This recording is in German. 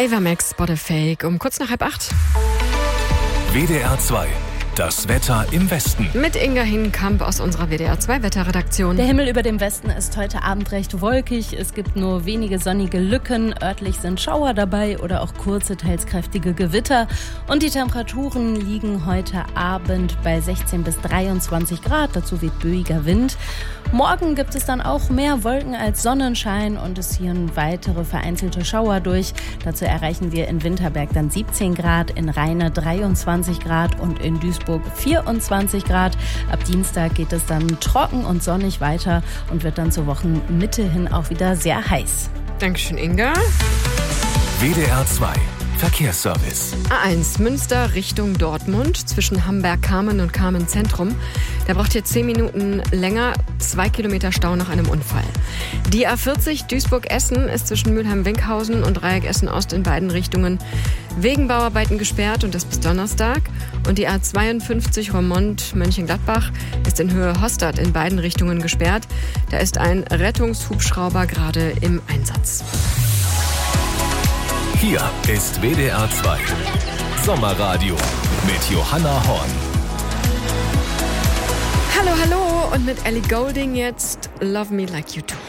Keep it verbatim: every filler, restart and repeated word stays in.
Ava Max, Spot a Fake, um kurz nach halb acht. W D R zwei. Das Wetter im Westen. Mit Inga Hinkamp aus unserer W D R zwei Wetterredaktion. Der Himmel über dem Westen ist heute Abend recht wolkig. Es gibt nur wenige sonnige Lücken. Örtlich sind Schauer dabei oder auch kurze, teils kräftige Gewitter. Und die Temperaturen liegen heute Abend bei sechzehn bis dreiundzwanzig Grad. Dazu weht böiger Wind. Morgen gibt es dann auch mehr Wolken als Sonnenschein und es ziehen weitere vereinzelte Schauer durch. Dazu erreichen wir in Winterberg dann siebzehn Grad, in Rheine dreiundzwanzig Grad und in Duisburg vierundzwanzig Grad. Ab Dienstag geht es dann trocken und sonnig weiter und wird dann zur Wochenmitte hin auch wieder sehr heiß. Dankeschön, Inga. W D R zwei. Verkehrsservice. A eins Münster Richtung Dortmund zwischen Hamberg-Kamen und Kamen-Zentrum. Der braucht hier zehn Minuten länger, zwei Kilometer Stau nach einem Unfall. Die A vierzig Duisburg-Essen ist zwischen Mülheim-Winkhausen und Dreieck Essen-Ost in beiden Richtungen wegen Bauarbeiten gesperrt und das bis Donnerstag. Und die A zweiundfünfzig Roermond-Mönchengladbach ist in Höhe Hostad in beiden Richtungen gesperrt. Da ist ein Rettungshubschrauber gerade im Einsatz. Hier ist W D R zwei. Sommerradio mit Johanna Horn. Hallo, hallo und mit Ellie Goulding jetzt Love Me Like You Do.